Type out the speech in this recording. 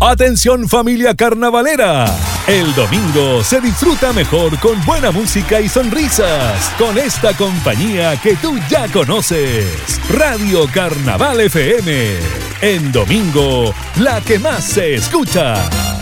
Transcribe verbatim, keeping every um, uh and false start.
Atención familia carnavalera. El domingo se disfruta mejor con buena música y sonrisas con esta compañía que tú ya conoces. Radio Carnaval F M. En domingo, la que más se escucha.